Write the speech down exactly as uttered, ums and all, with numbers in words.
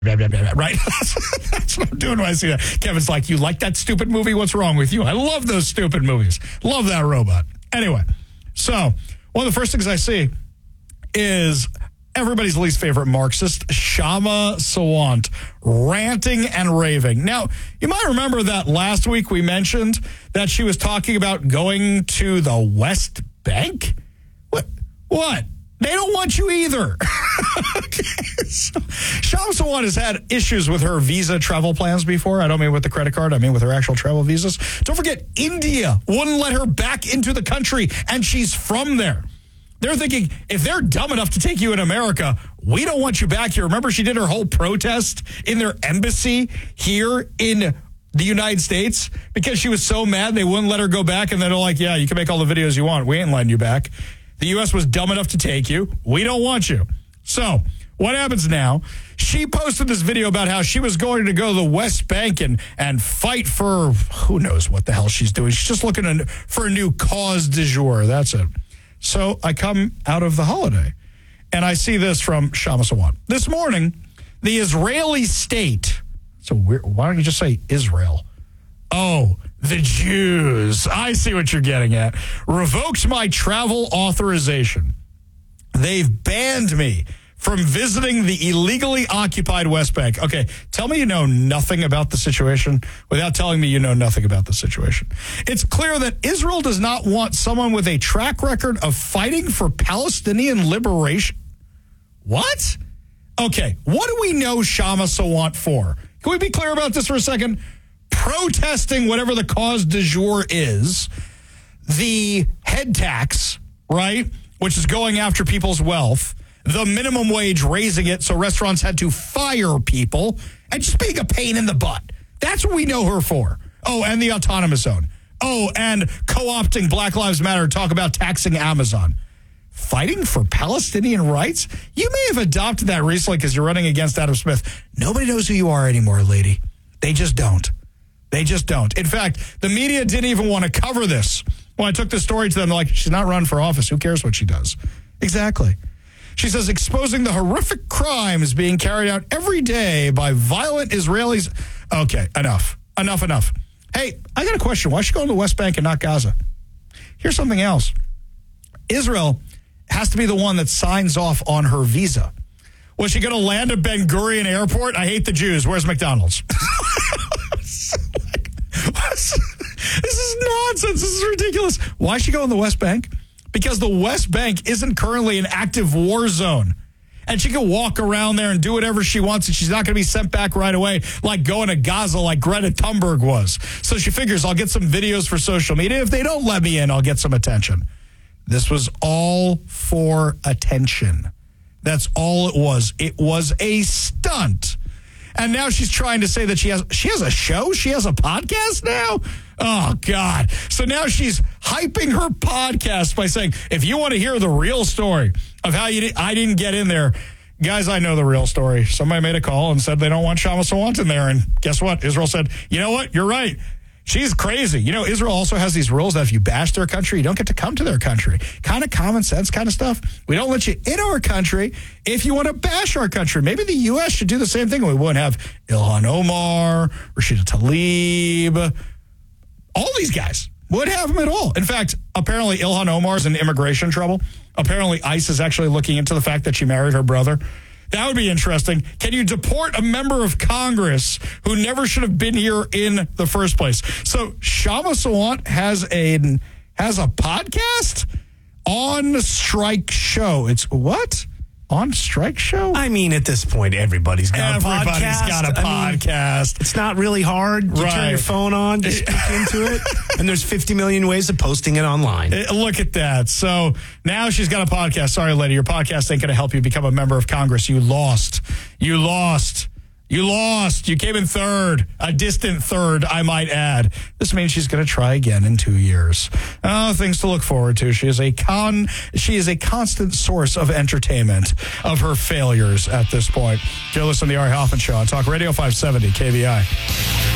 Blah, blah, blah, blah, right? That's what I'm doing when I see that. Kevin's like, you like that stupid movie? What's wrong with you? I love those stupid movies. Love that robot. Anyway, so one of the first things I see is everybody's least favorite Marxist, Kshama Sawant, ranting and raving. Now, you might remember that last week we mentioned that she was talking about going to the West Bank. What? What? They don't want you either. Okay, so, Kshama Sawant has had issues with her visa travel plans before. I don't mean with the credit card. I mean with her actual travel visas. Don't forget, India wouldn't let her back into the country, and she's from there. They're thinking, if they're dumb enough to take you in America, we don't want you back here. Remember, she did her whole protest in their embassy here in the United States because she was so mad they wouldn't let her go back, and they're like, yeah, you can make all the videos you want. We ain't letting you back. The U S was dumb enough to take you. We don't want you. So what happens now? She posted this video about how she was going to go to the West Bank and, and fight for who knows what the hell she's doing. She's just looking for a new cause du jour. That's it. So I come out of the holiday, and I see this from Kshama Sawant. This morning, the Israeli state, so weird, why don't you just say Israel? Oh, the Jews. I see what you're getting at. Revoked my travel authorization. They've banned me from visiting the illegally occupied West Bank. Okay, tell me you know nothing about the situation without telling me you know nothing about the situation. It's clear that Israel does not want someone with a track record of fighting for Palestinian liberation. What? Okay, what do we know Kshama Sawant for? Can we be clear about this for a second? Protesting whatever the cause du jour is, the head tax, right, which is going after people's wealth, the minimum wage, raising it so restaurants had to fire people, and just being a pain in the butt. That's what we know her for. Oh, and the autonomous zone. Oh, and co-opting Black Lives Matter to talk about taxing Amazon. Fighting for Palestinian rights? You may have adopted that recently because you're running against Adam Smith. Nobody knows who you are anymore, lady. They just don't. They just don't. In fact, the media didn't even want to cover this. When I took this story to them, they're like, she's not running for office. Who cares what she does? Exactly. She says, exposing the horrific crimes being carried out every day by violent Israelis. Okay, enough. Enough, enough. Hey, I got a question. Why is she going to the West Bank and not Gaza? Here's something else. Israel has to be the one that signs off on her visa. Was she going to land at Ben Gurion Airport? I hate the Jews. Where's McDonald's? This is nonsense. This is ridiculous. Why is she going to the West Bank? Because the West Bank isn't currently an active war zone. And she can walk around there and do whatever she wants, and she's not going to be sent back right away like going to Gaza like Greta Thunberg was. So she figures, I'll get some videos for social media. If they don't let me in, I'll get some attention. This was all for attention. That's all it was. It was a stunt. And now she's trying to say that she has she has a show? She has a podcast now? Oh, God. So now she's hyping her podcast by saying, if you want to hear the real story of how you di- I didn't get in there, guys, I know the real story. Somebody made a call and said they don't want Kshama Sawant in there. And guess what? Israel said, you know what? You're right. She's crazy. You know, Israel also has these rules that if you bash their country, you don't get to come to their country. Kind of common sense kind of stuff. We don't let you in our country if you want to bash our country. Maybe the U S should do the same thing. We wouldn't have Ilhan Omar, Rashida Tlaib, all these guys. Wouldn't have them at all. In fact, apparently Ilhan Omar's in immigration trouble. Apparently ICE is actually looking into the fact that she married her brother. That would be interesting. Can you deport a member of Congress who never should have been here in the first place? So Kshama Sawant has a has a podcast on Strike Show. It's what? On Strike Show? I mean, at this point, everybody's got Everybody's a podcast. Everybody's got a I podcast. Mean, it's not really hard. You right. turn your phone on, you speak into it, and there's fifty million ways of posting it online. Look at that. So now she's got a podcast. Sorry, lady, your podcast ain't going to help you become a member of Congress. You lost. You lost. You lost. You came in third, a distant third, I might add. This means she's going to try again in two years. Oh, things to look forward to. She is a con. She is a constant source of entertainment of her failures at this point. You're listening to the Ari Hoffman Show on Talk Radio five seventy K V I.